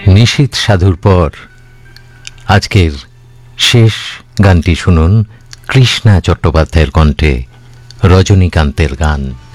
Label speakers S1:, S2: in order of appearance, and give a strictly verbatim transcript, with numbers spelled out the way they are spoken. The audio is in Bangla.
S1: নিশীথ সাধুর পর আজকের শেষ গানটি শুনুন কৃষ্ণা চট্টোপাধ্যায়ের কণ্ঠে, রজনীকান্তের গান।